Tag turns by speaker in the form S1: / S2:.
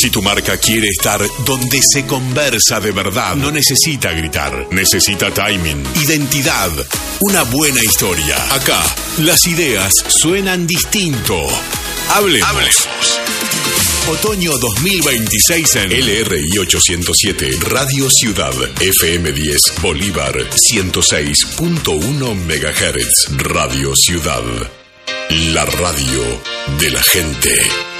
S1: Si tu marca quiere estar donde se conversa de verdad, no necesita gritar, necesita timing, identidad, una buena historia. Acá, las ideas suenan distinto. Hablemos. Otoño 2026 en LRI 807, Radio Ciudad, FM 10, Bolívar 106.1 MHz, Radio Ciudad. La radio de la gente.